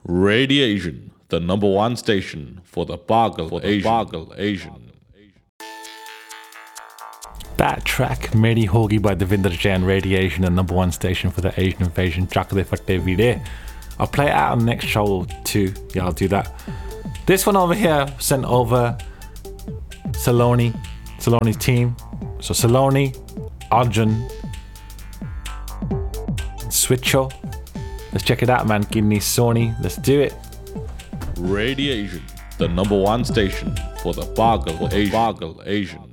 Radiation, the number one station for the Bargle Asian. That track, Meri Hogi by Devinder Jain, Radiation, the number one station for the Asian invasion. Chakde Fatte Vide. I'll play it out on the next show too. Yeah, I'll do that. This one over here, sent over Saloni's team. So Saloni, Arjun, Switcho. Let's check it out, man. Give me Sony. Let's do it. Radiation, the number one station for the Bargle Asian.